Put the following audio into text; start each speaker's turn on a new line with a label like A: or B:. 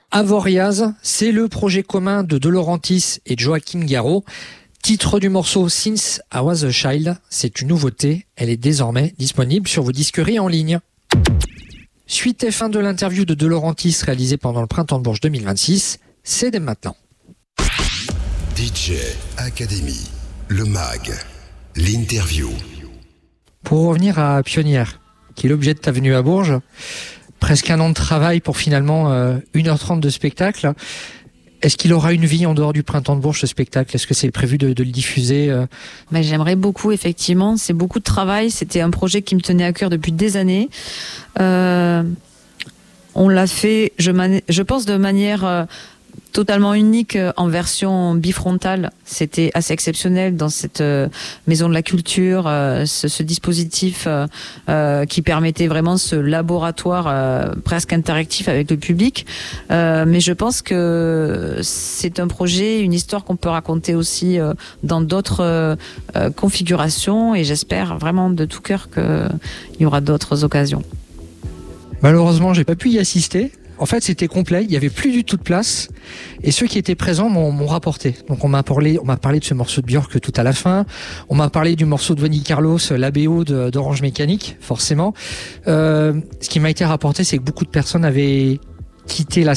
A: Avoriaz, c'est le projet commun de De Laurentiis et Joachim Garraud. Titre du morceau Since I Was a Child, c'est une nouveauté, elle est désormais disponible sur vos disqueries en ligne. Suite et fin de l'interview de De Laurentiis réalisée pendant le Printemps de Bourges 2026, c'est dès maintenant.
B: DJ Academy, le mag, l'interview.
A: Pour revenir à Pionnière, qui est l'objet de ta venue à Bourges, presque un an de travail pour finalement 1h30 de spectacle. Est-ce qu'il aura une vie en dehors du Printemps de Bourges, ce spectacle ? Est-ce que c'est prévu de le diffuser ?
C: J'aimerais beaucoup, effectivement. C'est beaucoup de travail. C'était un projet qui me tenait à cœur depuis des années. On l'a fait, je pense, de manière totalement unique en version bifrontale. C'était assez exceptionnel dans cette maison de la culture, ce dispositif qui permettait vraiment ce laboratoire presque interactif avec le public. Mais je pense que c'est un projet, une histoire qu'on peut raconter aussi dans d'autres configurations, et j'espère vraiment de tout cœur qu'il y aura d'autres occasions.
A: Malheureusement, j'ai pas pu y assister. En fait, c'était complet, il y avait plus du tout de place, et ceux qui étaient présents m'ont rapporté. Donc on m'a parlé de ce morceau de Björk tout à la fin, on m'a parlé du morceau de Vanny Carlos, la BO d'Orange Mécanique, forcément. Ce qui m'a été rapporté, c'est que beaucoup de personnes avaient quitté la